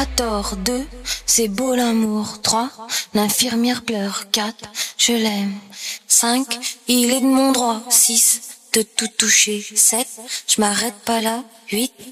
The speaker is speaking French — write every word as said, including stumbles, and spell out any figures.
tort. Deux, c'est beau l'amour. Trois, l'infirmière pleure. Quatre, je l'aime. Cinq, il est de mon droit. Six, de tout toucher. Sept, je m'arrête pas là. Huit,